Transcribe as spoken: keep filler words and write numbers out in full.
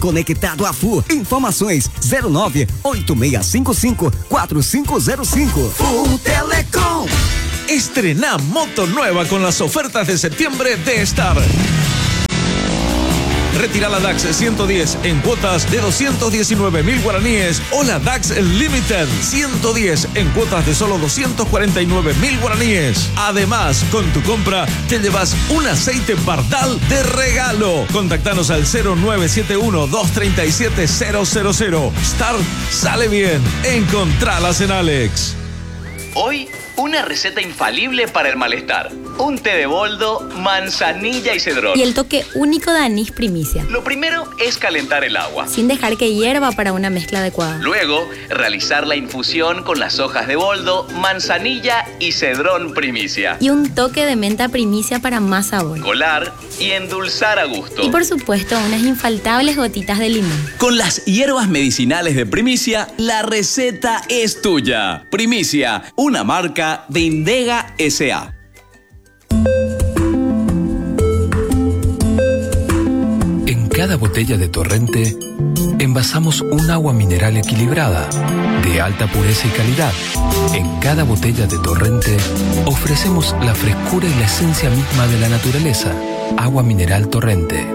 Conectado a Full. Informações zero nove oito seis cinco cinco quatro cinco zero cinco. Full Telecom. Estrena moto nueva con las ofertas de septiembre de Star. Retira la DAX ciento diez en cuotas de doscientos diecinueve mil guaraníes o la DAX Limited ciento diez en cuotas de solo doscientos cuarenta y nueve mil guaraníes. Además, con tu compra te llevas un aceite Pardal de regalo. Contactanos al cero nueve siete uno dos tres siete cero cero cero. Star sale bien. Encontralas en Alex. Hoy, una receta infalible para el malestar. Un té de boldo, manzanilla y cedrón. Y el toque único de anís primicia. Lo primero es calentar el agua, sin dejar que hierva para una mezcla adecuada. Luego, realizar la infusión con las hojas de boldo, manzanilla y cedrón primicia. Y un toque de menta primicia para más sabor. Colar y endulzar a gusto. Y por supuesto, unas infaltables gotitas de limón. Con las hierbas medicinales de Primicia, la receta es tuya. Primicia, una marca de Indega S A En cada botella de Torrente, envasamos un agua mineral equilibrada, de alta pureza y calidad. En cada botella de Torrente, ofrecemos la frescura y la esencia misma de la naturaleza. Agua mineral Torrente.